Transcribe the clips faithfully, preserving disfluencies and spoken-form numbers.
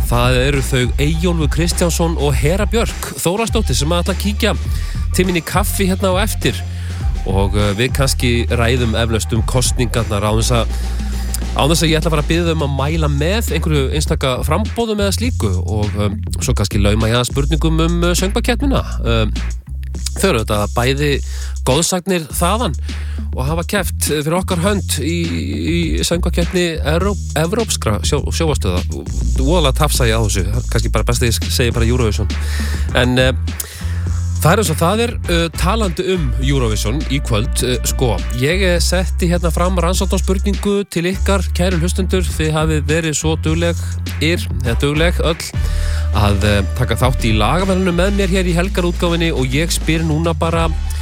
Það eru þau Eyjólfur Kristjánsson og Hera Björk Þórasdóttir sem ætla að kíkja til mín í kaffi hérna á eftir og við kannski ræðum eflaust um kosningarnar á þess að á þess að ég ætla að fara að biðja um að mæla með einhverju einstaka frambóðum eða slíku og um, svo kannski lauma ég að spurningum um uh, söngvakeppnina. Um, þau eru þetta bæði góðsagnir þaðan og hafa keppt fyrir okkar hönd í, í söngvakeppni evrópskra sjó, sjóvastöða. Voðalega tafsa ég á þessu, kannski bara best að ég segi bara Eurovision. En uh, það er eins og það er uh, talandi um Eurovision í kvöld. Uh, sko, ég setti hérna fram rannsóknarspurningu til ykkar, kæru hlustendur. Þið hafið verið svo dugleg, er, eða dugleg öll, að uh, taka þátt í lagaverðinu með mér hér í helgarútgáfinni og ég spyr núna bara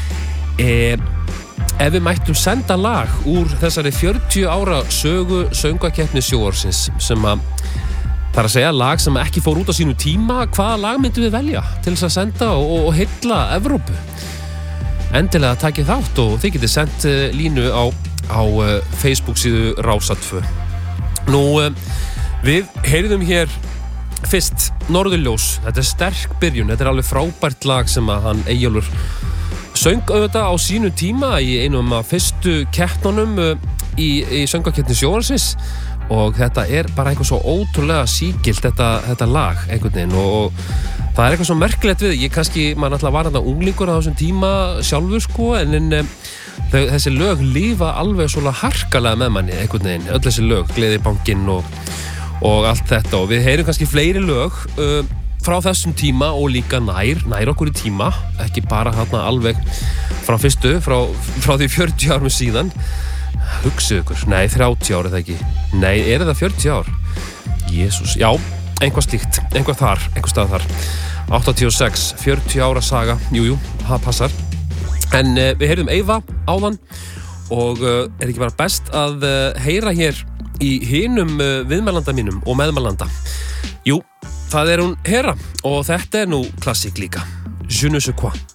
eh, ef við mættum senda lag úr þessari fjörutíu ára sögu söngvakeppni sjónvarpsins sem að það er að segja lag sem ekki fór út á sínu tíma, hvaða lag myndum við velja til þess að senda og, og, og hylla Evrópu? Endilega takið þátt og þið getið sendt uh, línu á, á uh, Facebook síðu Rásar tvö. Nú, uh, við heyrðum hér fyrst Norðurljós. Þetta er sterk byrjun, þetta er alveg frábært lag sem að hann Eyjólfur söng auðvitað á sínu tíma í einum af fyrstu keppnunum uh, í, í söngvakeppni sjónvarpsins. Og þetta er bara eitthvað svo ótrúlega sígilt þetta, þetta lag einhvern veginn og, og það er eitthvað svo merkilegt við ég kannski, maður náttúrulega var þarna unglingur á þessum tíma sjálfur sko en, en þau, þessi lög lifa alveg svona harkalega með manni einhvern veginn, öll þessi lög, Gleðibankinn og, og allt þetta og við heyrum kannski fleiri lög uh, frá þessum tíma og líka nær, nær okkur í tíma, ekki bara þarna alveg frá fyrstu, frá, frá því fjörutíu árum síðan. Hugsið ykkur, nei þrjátíu ár eða ekki nei, er það fjörutíu ár? Jesús, já, einhvað slíkt einhvað þar, einhvað stað þar áttatíu og sex, fjörutíu ára saga jújú, jú, það passar en uh, við heyrðum Eyva áðan og uh, er ekki bara best að uh, heyra hér í hinum uh, viðmælanda mínum og meðmælanda jú, það er hún Hera og þetta er nú klassík líka Je ne sais quoi.